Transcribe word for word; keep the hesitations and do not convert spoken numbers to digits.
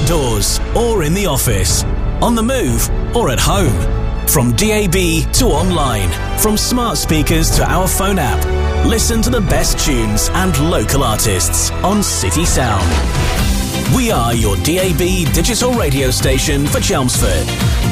outdoors or in the office, on the move or at home. From D A B to online, from smart speakers to our phone app, listen to the best tunes and local artists on City Sound. We are your D A B digital radio station for Chelmsford.